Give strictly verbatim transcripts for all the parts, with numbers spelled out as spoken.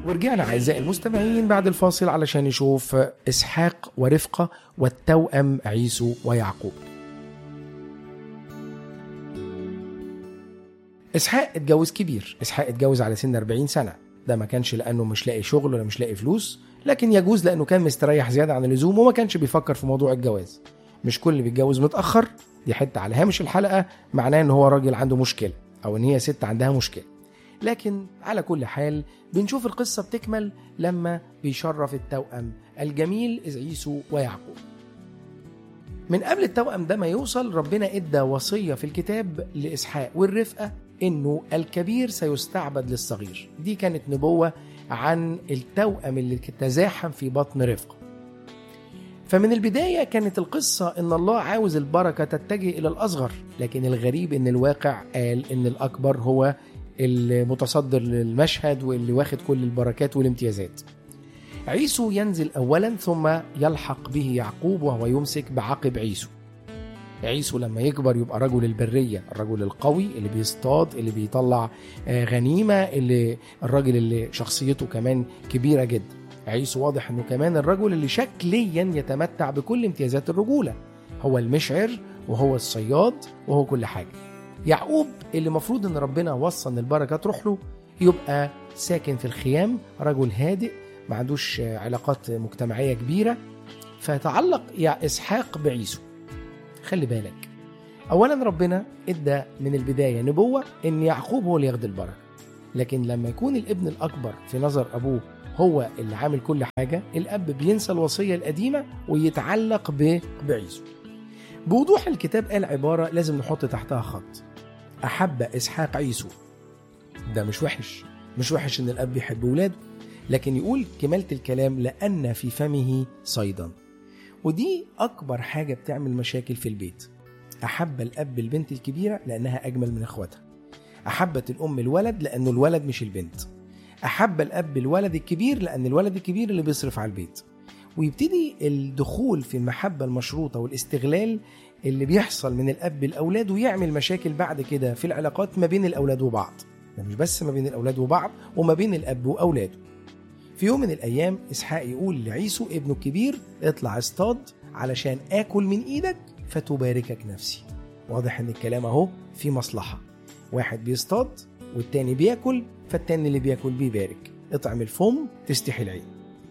ورجعنا أعزائي المستمعين بعد الفاصل علشان نشوف إسحاق ورفقة والتوأم عيسو ويعقوب. إسحاق اتجوز كبير، إسحاق اتجوز على سن أربعين سنة. ده ما كانش لأنه مش لاقي شغل ولا مش لاقي فلوس، لكن يجوز لأنه كان مستريح زيادة عن اللزوم وما كانش بيفكر في موضوع الجواز. مش كل اللي بيتجوز متأخر، دي حتة على هامش الحلقة معناه ان هو راجل عنده مشكلة او ان هي ست عندها مشكلة. لكن على كل حال بنشوف القصة بتكمل لما بيشرف التوأم الجميل عيسو ويعقوب. من قبل التوأم ده ما يوصل، ربنا ادى وصية في الكتاب لإسحاق والرفقة انه الكبير سيستعبد للصغير. دي كانت نبوة عن التوأم اللي تزاحم في بطن رفقة. فمن البداية كانت القصة ان الله عاوز البركة تتجه الى الاصغر، لكن الغريب ان الواقع قال ان الاكبر هو المتصدر للمشهد واللي واخد كل البركات والامتيازات. عيسو ينزل اولا ثم يلحق به يعقوب وهو يمسك بعقب عيسو. عيسو لما يكبر يبقى رجل البرية، الرجل القوي اللي بيصطاد، اللي بيطلع غنيمة، اللي الراجل اللي شخصيته كمان كبيرة جدا. عيسو واضح انه كمان الرجل اللي شكليا يتمتع بكل امتيازات الرجولة، هو المشعر وهو الصياد وهو كل حاجة. يعقوب اللي مفروض ان ربنا وصى ان البركة تروح له يبقى ساكن في الخيام، رجل هادئ ما عندوش علاقات مجتمعية كبيرة. فتعلق يا إسحاق بعيسو. خلي بالك، اولا ربنا ادى من البداية نبوة ان يعقوب هو اللي ياخد البركة، لكن لما يكون الابن الاكبر في نظر ابوه هو اللي عامل كل حاجة، الأب بينسى الوصية القديمة ويتعلق بعيسو. بوضوح الكتاب قال عبارة لازم نحط تحتها خط: أحب إسحاق عيسو. ده مش وحش، مش وحش إن الأب يحب ولاده، لكن يقول كمالة الكلام لأن في فمه صيدا. ودي أكبر حاجة بتعمل مشاكل في البيت. أحب الأب البنت الكبيرة لأنها أجمل من أخواتها، أحبت الأم الولد لأنه الولد مش البنت، أحب الأب الولد الكبير لأن الولد الكبير اللي بيصرف على البيت. ويبتدي الدخول في المحبة المشروطة والاستغلال اللي بيحصل من الأب الأولاد، ويعمل مشاكل بعد كده في العلاقات ما بين الأولاد وبعض. ده مش بس ما بين الأولاد وبعض، وما بين الأب وأولاده. في يوم من الأيام إسحاق يقول لعيسو ابنه الكبير: اطلع اصطاد علشان آكل من إيدك فتباركك نفسي. واضح إن الكلام أهو في مصلحة، واحد بيصطاد والتاني بياكل، فالتاني اللي بياكل بيبارك. اطعم الفم تستحي العين.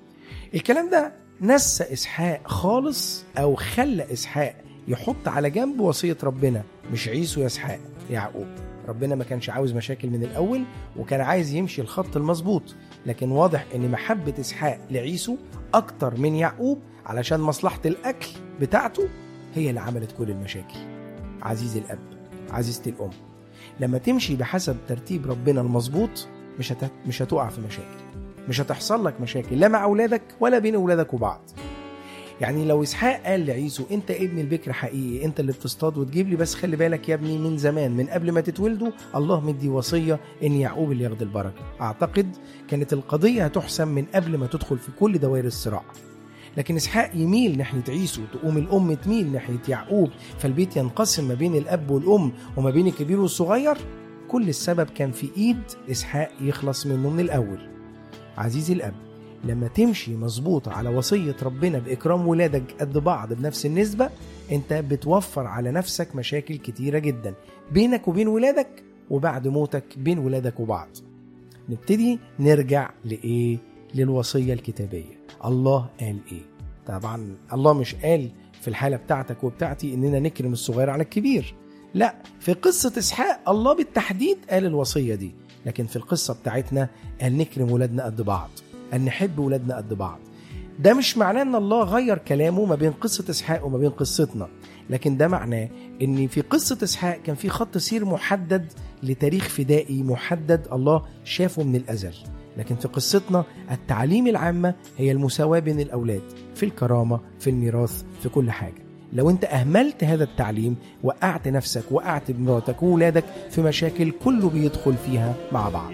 الكلام ده نسى إسحاق خالص، أو خلى إسحاق يحط على جنب وصية ربنا. مش عيسو يا إسحاق، يعقوب. ربنا ما كانش عاوز مشاكل من الأول، وكان عايز يمشي الخط المظبوط، لكن واضح إن محبة إسحاق لعيسو أكتر من يعقوب علشان مصلحة الأكل بتاعته هي اللي عملت كل المشاكل. عزيزي الأب، عزيزتي الأم، لما تمشي بحسب ترتيب ربنا المظبوط مش هت... مش هتقع في مشاكل، مش هتحصل لك مشاكل لا مع أولادك ولا بين أولادك وبعض. يعني لو إسحاق قال لعيسو: أنت ابن البكر حقيقي، أنت اللي بتصطاد وتجيب لي، بس خلي بالك يا ابني من زمان من قبل ما تتولدوا الله مدي وصية إن يعقوب اللي ياخد البركة، أعتقد كانت القضية هتحسم من قبل ما تدخل في كل دوائر الصراع. لكن إسحاق يميل ناحية عيسو، تقوم الأم تميل ناحية يعقوب، فالبيت ينقسم ما بين الأب والأم وما بين الكبير والصغير. كل السبب كان في إيد إسحاق يخلص منه من الأول. عزيزي الأب، لما تمشي مظبوط على وصية ربنا بإكرام ولادك قد بعض بنفس النسبة، أنت بتوفر على نفسك مشاكل كتيرة جدا بينك وبين ولادك، وبعد موتك بين ولادك وبعض. نبتدي نرجع لإيه؟ للوصية الكتابية. الله قال إيه؟ طبعا الله مش قال في الحالة بتاعتك وبتاعتي إننا نكرم الصغير على الكبير، لا، في قصة إسحاق الله بالتحديد قال الوصية دي، لكن في القصة بتاعتنا قال نكرم ولادنا قد بعض، أن نحب ولادنا قد بعض. ده مش معناه أن الله غير كلامه ما بين قصة إسحاق وما بين قصتنا، لكن ده معناه أن في قصة إسحاق كان في خط سير محدد لتاريخ فدائي محدد الله شافه من الأزل، لكن في قصتنا التعليم العامة هي المساواة بين الأولاد في الكرامة، في الميراث، في كل حاجة. لو أنت أهملت هذا التعليم وقعت نفسك، وقعت بمراتك وولادك في مشاكل كله بيدخل فيها مع بعض.